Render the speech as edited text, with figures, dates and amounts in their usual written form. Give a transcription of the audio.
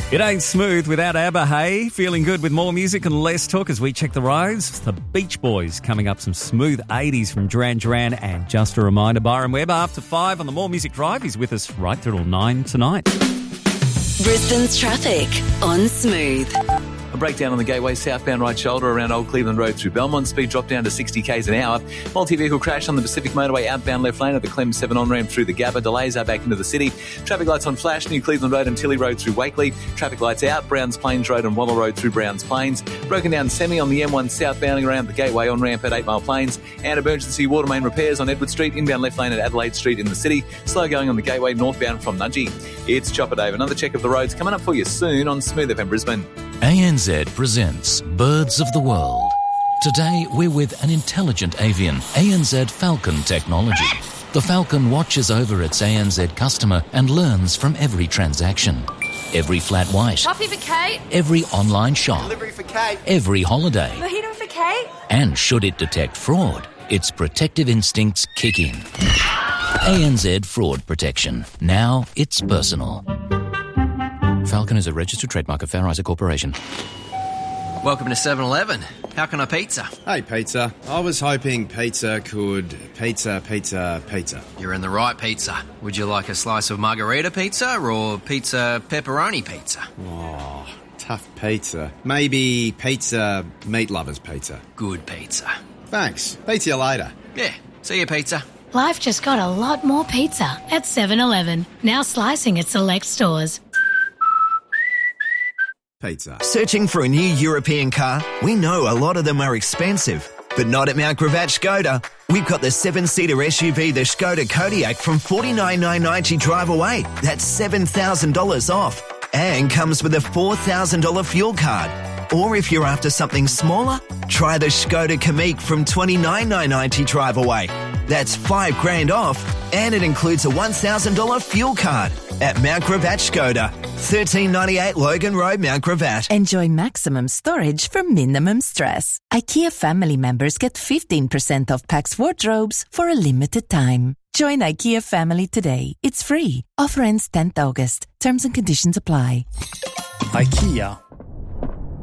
It ain't smooth without ABBA, hey? Feeling good with more music and less talk as we check the roads. The Beach Boys coming up, some smooth 80s from Duran Duran. And just a reminder, Byron Webb after 5 on the More Music Drive. He's with us right till 9 tonight. Brisbane's traffic on Smooth. A breakdown on the Gateway southbound right shoulder around Old Cleveland Road through Belmont. Speed drop down to 60 k's an hour. Multi-vehicle crash on the Pacific Motorway outbound left lane at the Clem 7 on-ramp through the Gabba. Delays are back into the city. Traffic lights on flash, New Cleveland Road and Tilly Road through Wakely. Traffic lights out, Browns Plains Road and Waller Road through Browns Plains. Broken down semi on the M1 southbound around the Gateway on-ramp at 8 Mile Plains. And emergency water main repairs on Edward Street, inbound left lane at Adelaide Street in the city. Slow going on the Gateway northbound from Nudgee. It's Chopper Dave. Another check of the roads coming up for you soon on Smooth FM Brisbane. ANZ presents Birds of the World. Today we're with an intelligent avian, ANZ Falcon technology. The Falcon watches over its ANZ customer and learns from every transaction. Every flat white. Coffee for Kate. Every online shop. Delivery for Kate. Every holiday. Mojito for Kate. And should it detect fraud, its protective instincts kick in. ANZ Fraud Protection. Now it's personal. Falcon is a registered trademark of Fair Isaac Corporation. Welcome to 7-Eleven. How can I pizza? Hey, pizza. I was hoping pizza could pizza. You're in the right pizza. Would you like a slice of margarita pizza or pizza pepperoni pizza? Oh, tough pizza. Maybe pizza meat lovers pizza. Good pizza. Thanks. Pizza you later. Yeah, see you, pizza. Life just got a lot more pizza at 7-Eleven. Now slicing at select stores. Pizza. Searching for a new European car? We know a lot of them are expensive, but not at Mount Gravatt Skoda. We've got the 7-seater SUV, the Skoda Kodiaq, from $49,990 drive away. That's $7,000 off. And comes with a $4,000 fuel card. Or if you're after something smaller, try the Skoda Kamiq from $29,990 drive away. That's $5,000 off, and it includes a $1,000 fuel card at Mount Gravatt Skoda, 1398 Logan Road, Mount Gravatt. Enjoy maximum storage for minimum stress. IKEA family members get 15% off Pax wardrobes for a limited time. Join IKEA family today. It's free. Offer ends 10th August. Terms and conditions apply. IKEA.